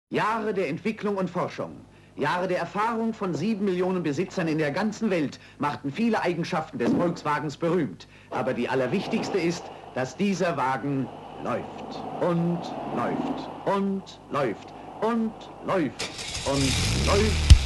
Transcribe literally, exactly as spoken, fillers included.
Jahre der Entwicklung und Forschung, Jahre der Erfahrung von sieben Millionen Besitzern in der ganzen Welt machten viele Eigenschaften des Volkswagens berühmt. Aber die allerwichtigste ist, dass dieser Wagen läuft und läuft und läuft und läuft und läuft.